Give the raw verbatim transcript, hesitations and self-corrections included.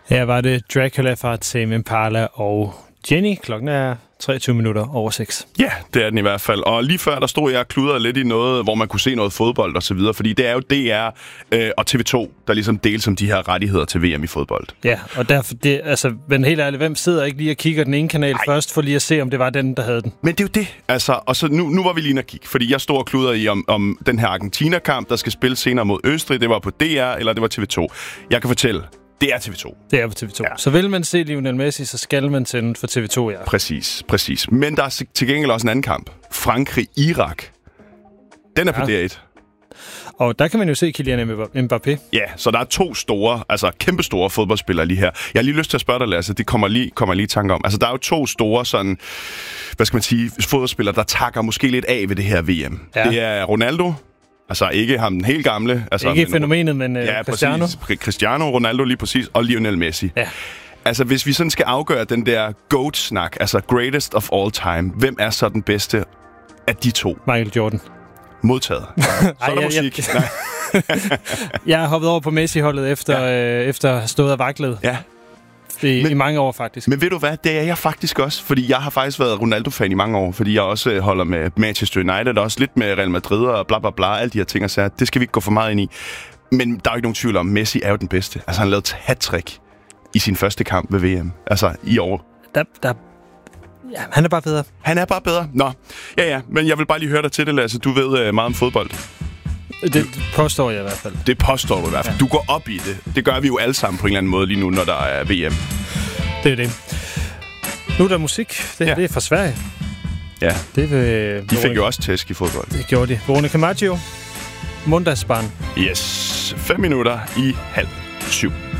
Her var det Dracula fra Tame Impala og Jenny. Klokken er treogtyve minutter over seks. Ja, det er den i hvert fald. Og lige før, der stod jeg og kludrede lidt i noget, hvor man kunne se noget fodbold og så videre. Fordi det er jo D R øh, og T V to, der ligesom deler som de her rettigheder til V M i fodbold. Ja, og derfor, det, altså, men helt ærligt, hvem sidder ikke lige og kigger den ene kanal Ej. først, for lige at se, om det var den, der havde den? Men det er jo det, altså. Og så nu, nu var vi lige inde og kigge, fordi jeg stod og kludrede i om, om den her Argentina-kamp, der skal spille senere mod Østrig. Det var på D R, eller det var T V to. Jeg kan fortælle, det er T V to. Det er på T V to. Ja. Så vil man se Lionel Messi, så skal man tænde for T V to, ja. Præcis, præcis. Men der er til gengæld også en anden kamp. Frankrig-Irak. Den er ja. på D R et. Og der kan man jo se Kylian Mbappé. Ja, så der er to store, altså kæmpe store fodboldspillere lige her. Jeg har lige lyst til at spørge dig, Lasse, det kommer lige, kommer lige i tanke om. Altså, der er jo to store sådan, hvad skal man sige, fodboldspillere, der takker måske lidt af ved det her V M. Ja. Det er Ronaldo. Altså ikke ham den helt gamle. Altså, ikke men, fænomenet, men uh, ja, Cristiano. Præcis. Cristiano Ronaldo lige præcis, og Lionel Messi. Ja. Altså hvis vi sådan skal afgøre den der GOAT-snak, altså greatest of all time, hvem er så den bedste af de to? Michael Jordan. Modtaget. Så er der musik. Jeg, jeg, jeg har hoppet over på Messi-holdet efter, ja. øh, efter at have stået og vaklet. Ja. I, men, I mange år, faktisk. Men ved du hvad? Det er jeg faktisk også. Fordi jeg har faktisk været Ronaldo-fan i mange år. Fordi jeg også holder med Manchester United. Og også lidt med Real Madrid og bla bla bla. Alle de her ting og sager. Det skal vi ikke gå for meget ind i. Men der er jo ikke nogen tvivl om, Messi er jo den bedste. Altså han lavede hat-trick i sin første kamp ved V M. Altså i år. Der, der, ja, han er bare bedre. Han er bare bedre. Nå, ja ja. Men jeg vil bare lige høre dig til det, Lasse. Du ved uh, meget om fodbold. Det påstår jeg i hvert fald. Det påstår du i hvert fald. Ja. Du går op i det. Det gør vi jo alle sammen på en eller anden måde lige nu, når der er V M. Det er det. Nu er der musik. Det, ja. det er fra Sverige. Ja. Det vil, de fik jo også tæsk i fodbold. Det gjorde de. Veronica Maggio. Måndagsbarn. Yes. Fem minutter i halv syv.